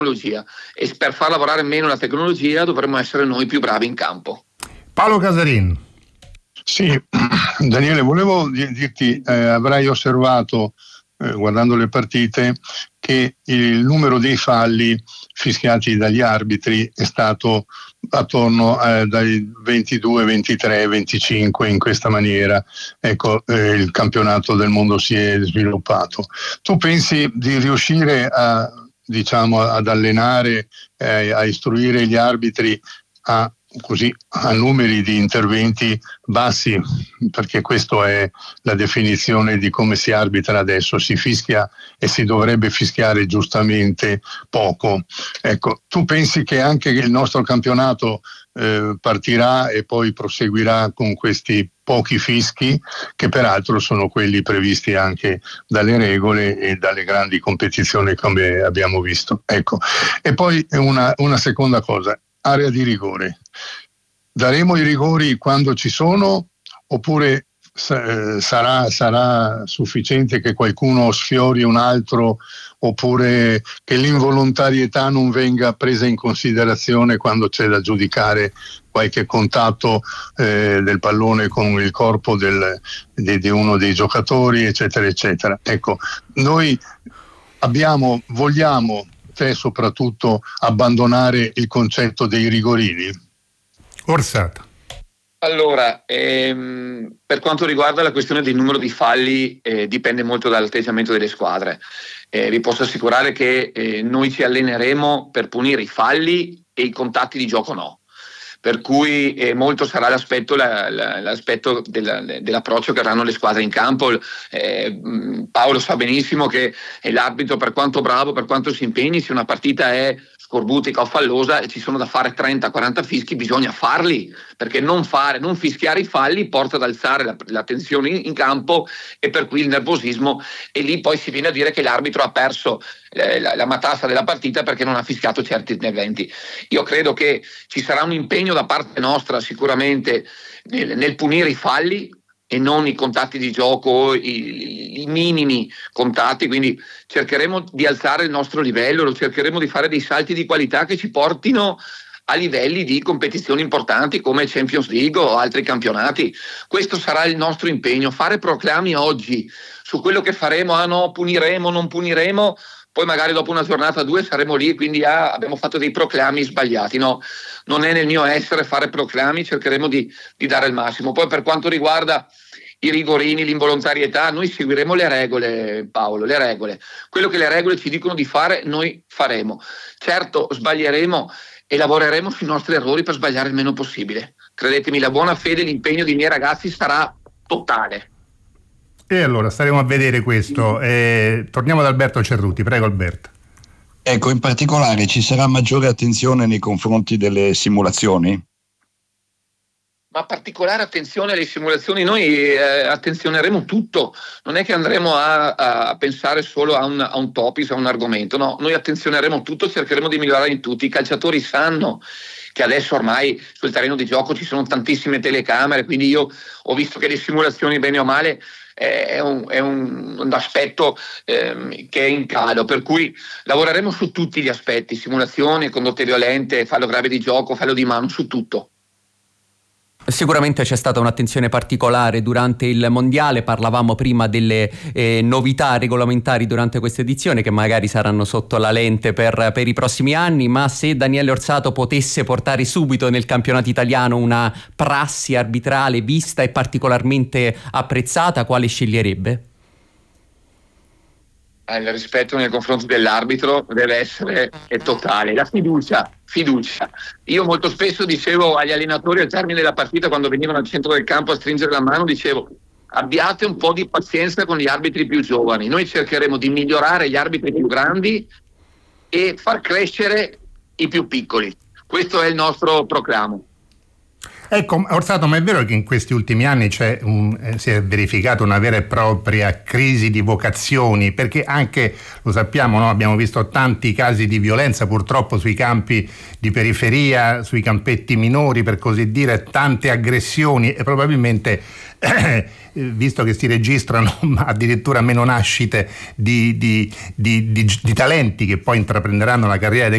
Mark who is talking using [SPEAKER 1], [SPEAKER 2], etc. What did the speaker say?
[SPEAKER 1] tecnologia, e per far lavorare meno la tecnologia dovremmo essere noi più bravi in campo.
[SPEAKER 2] Paolo Casarin.
[SPEAKER 3] Sì, Daniele, volevo dirti, avrai osservato, guardando le partite, che il numero dei falli fischiati dagli arbitri è stato attorno dai 22, 23, 25, in questa maniera. Ecco, il campionato del mondo si è sviluppato. Tu pensi di riuscire ad allenare, a istruire gli arbitri a numeri di interventi bassi, perché questa è la definizione di come si arbitra adesso, si fischia e si dovrebbe fischiare giustamente poco. Ecco, tu pensi che anche il nostro campionato partirà e poi proseguirà con questi pochi fischi, che peraltro sono quelli previsti anche dalle regole e dalle grandi competizioni come abbiamo visto? Ecco. E poi una seconda cosa: area di rigore. Daremo i rigori quando ci sono, oppure sarà sufficiente che qualcuno sfiori un altro, oppure che l'involontarietà non venga presa in considerazione quando c'è da giudicare qualche contatto del pallone con il corpo di uno dei giocatori, eccetera eccetera? Ecco, noi vogliamo soprattutto abbandonare il concetto dei rigorini?
[SPEAKER 2] Orsato.
[SPEAKER 1] Allora, per quanto riguarda la questione del numero di falli, dipende molto dall'atteggiamento delle squadre. Vi posso assicurare che noi ci alleneremo per punire i falli e i contatti di gioco no. Per cui molto sarà l'aspetto dell'approccio che avranno le squadre in campo. Paolo sa benissimo che l'arbitro, per quanto bravo, per quanto si impegni, se una partita è scorbutica o fallosa e ci sono da fare 30-40 fischi, bisogna farli, perché non fischiare i falli porta ad alzare la tensione in campo, e per cui il nervosismo, e lì poi si viene a dire che l'arbitro ha perso la matassa della partita perché non ha fischiato certi interventi. Io credo che ci sarà un impegno da parte nostra sicuramente nel punire i falli e non i contatti di gioco, i minimi contatti, quindi cercheremo di alzare il nostro livello, lo cercheremo di fare dei salti di qualità che ci portino a livelli di competizioni importanti come Champions League o altri campionati. Questo sarà il nostro impegno. Fare proclami oggi su quello che faremo, no, puniremo, non puniremo, poi magari dopo una giornata o due saremo lì, quindi abbiamo fatto dei proclami sbagliati. No, non è nel mio essere fare proclami, cercheremo di dare il massimo. Poi per quanto riguarda i rigorini, l'involontarietà, noi seguiremo le regole, Paolo, le regole. Quello che le regole ci dicono di fare, noi faremo. Certo, sbaglieremo e lavoreremo sui nostri errori per sbagliare il meno possibile. Credetemi, la buona fede e l'impegno dei miei ragazzi sarà totale.
[SPEAKER 2] E allora staremo a vedere questo. Torniamo ad Alberto Cerruti, prego Alberto.
[SPEAKER 4] Ecco, in particolare ci sarà maggiore attenzione nei confronti delle simulazioni?
[SPEAKER 1] Ma particolare attenzione alle simulazioni, noi attenzioneremo tutto, non è che andremo a pensare solo a un topic, a un argomento, no, noi attenzioneremo tutto, cercheremo di migliorare in tutti. I calciatori sanno che adesso ormai sul terreno di gioco ci sono tantissime telecamere, quindi io ho visto che le simulazioni, bene o male, è un aspetto che è in calo, per cui lavoreremo su tutti gli aspetti: simulazioni, condotte violente, fallo grave di gioco, fallo di mano, su tutto.
[SPEAKER 5] Sicuramente c'è stata un'attenzione particolare durante il mondiale, parlavamo prima delle novità regolamentari durante questa edizione che magari saranno sotto la lente per i prossimi anni, ma se Daniele Orsato potesse portare subito nel campionato italiano una prassi arbitrale vista e particolarmente apprezzata, quale sceglierebbe?
[SPEAKER 1] Il rispetto nei confronti dell'arbitro deve essere totale, la fiducia. Io molto spesso dicevo agli allenatori al termine della partita, quando venivano al centro del campo a stringere la mano, dicevo: abbiate un po' di pazienza con gli arbitri più giovani, noi cercheremo di migliorare gli arbitri più grandi e far crescere i più piccoli. Questo è il nostro proclamo.
[SPEAKER 2] Ecco, Orsato, ma è vero che in questi ultimi anni si è verificata una vera e propria crisi di vocazioni, perché anche, lo sappiamo, no? Abbiamo visto tanti casi di violenza purtroppo sui campi di periferia, sui campetti minori per così dire, tante aggressioni e probabilmente visto che si registrano addirittura meno nascite di talenti che poi intraprenderanno la carriera